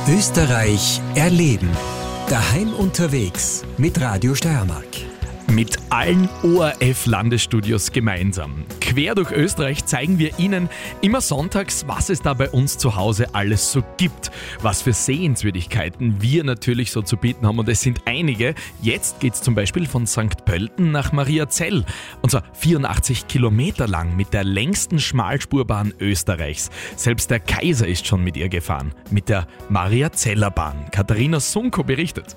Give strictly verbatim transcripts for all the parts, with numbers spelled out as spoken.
Österreich erleben. Daheim unterwegs mit Radio Steiermark. Mit allen O R F-Landesstudios gemeinsam. Quer durch Österreich zeigen wir Ihnen immer sonntags, was es da bei uns zu Hause alles so gibt. Was für Sehenswürdigkeiten wir natürlich so zu bieten haben. Und es sind einige. Jetzt geht es zum Beispiel von Sankt Pölten nach Mariazell. Und zwar vierundachtzig Kilometer lang mit der längsten Schmalspurbahn Österreichs. Selbst der Kaiser ist schon mit ihr gefahren. Mit der Mariazeller Bahn. Katharina Sunko berichtet.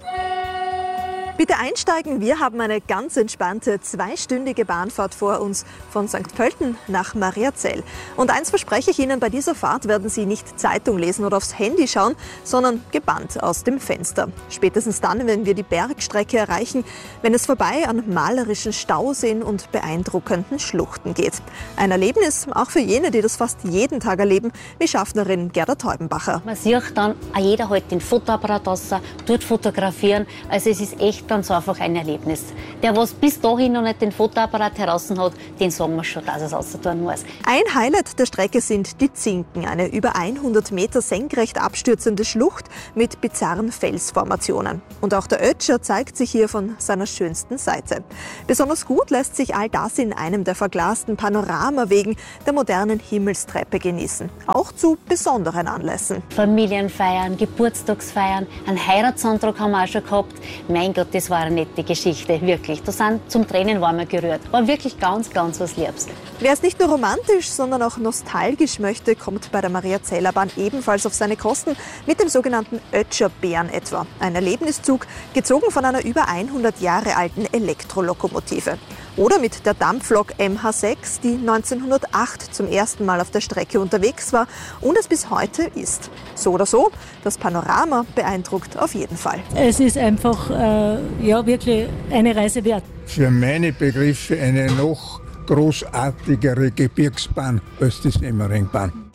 Bitte einsteigen, wir haben eine ganz entspannte zweistündige Bahnfahrt vor uns von Sankt Pölten nach Mariazell. Und eins verspreche ich Ihnen, bei dieser Fahrt werden Sie nicht Zeitung lesen oder aufs Handy schauen, sondern gebannt aus dem Fenster. Spätestens dann, wenn wir die Bergstrecke erreichen, wenn es vorbei an malerischen Stauseen und beeindruckenden Schluchten geht. Ein Erlebnis auch für jene, die das fast jeden Tag erleben, wie Schaffnerin Gerda Teubenbacher. Man sieht dann, auch jeder hält den Fotoapparat raus, tut fotografieren, also es ist echt ganz einfach ein Erlebnis. Der, was bis dahin noch nicht den Fotoapparat heraus hat, den sagen wir schon, dass es raus tun muss. Ein Highlight der Strecke sind die Zinken, eine über hundert Meter senkrecht abstürzende Schlucht mit bizarren Felsformationen. Und auch der Ötscher zeigt sich hier von seiner schönsten Seite. Besonders gut lässt sich all das in einem der verglasten Panoramawegen der modernen Himmelstreppe genießen. Auch zu besonderen Anlässen. Familienfeiern, Geburtstagsfeiern, einen Heiratsantrag haben wir auch schon gehabt. Mein Gott, das war eine nette Geschichte, wirklich. Da sind zum Tränen waren wir gerührt. War wirklich ganz, ganz was Liebes. Wer es nicht nur romantisch, sondern auch nostalgisch möchte, kommt bei der Mariazeller Bahn ebenfalls auf seine Kosten mit dem sogenannten Ötscherbären etwa. Ein Erlebniszug, gezogen von einer über hundert Jahre alten Elektrolokomotive. Oder mit der Dampflok M H sechs, die neunzehnhundertacht zum ersten Mal auf der Strecke unterwegs war und es bis heute ist. So oder so, das Panorama beeindruckt auf jeden Fall. Es ist einfach äh, ja, wirklich eine Reise wert. Für meine Begriffe eine noch großartigere Gebirgsbahn als die Semmeringbahn.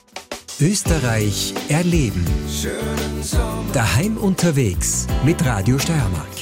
Österreich erleben. Daheim unterwegs mit Radio Steiermark.